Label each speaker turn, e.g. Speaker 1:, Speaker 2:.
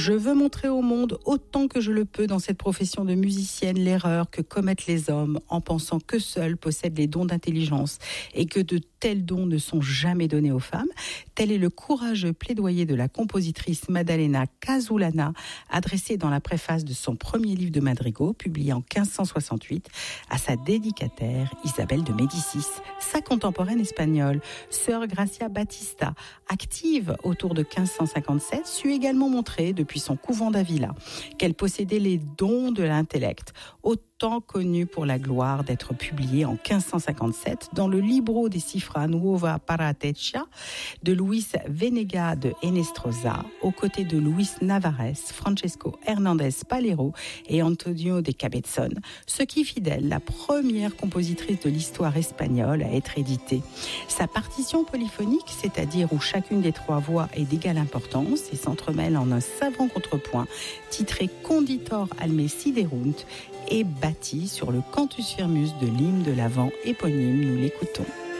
Speaker 1: Je veux montrer au monde autant que je le peux dans cette profession de musicienne l'erreur que commettent les hommes en pensant que seuls possèdent les dons d'intelligence et que de tels dons ne sont jamais donnés aux femmes. Tel est le courageux plaidoyer de la compositrice Maddalena Casulana, adressé dans la préface de son premier livre de madrigaux, publié en 1568, à sa dédicataire Isabelle de Médicis, sa contemporaine espagnole. Sœur Gracia Batista, active autour de 1557, sut également montrer, depuis son couvent d'Avila, qu'elle possédait les dons de l'intellect, autant connu pour la gloire d'être publié en 1557 dans le Libro de Cifra Nuova para Teccia de Luis Venega de Enestrosa, aux côtés de Luis Navarres, Francesco Hernandez Palero et Antonio de Cabezon, ce qui fit d'elle la première compositrice de l'histoire espagnole à être éditée. Sa partition polyphonique, c'est-à-dire où chacune des trois voix est d'égale importance et s'entremêle en un savant contrepoint, titré Conditor alme siderunt, est bâtie sur le cantus firmus de l'hymne de l'Avent éponyme. Nous l'écoutons.